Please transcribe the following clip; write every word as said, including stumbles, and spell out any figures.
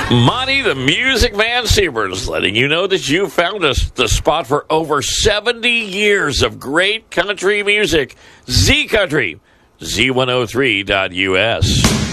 Monty, the Music Man Siebers, letting you know that you found us the spot for over seventy years of great country music. Z Country, Z one oh three dot U S.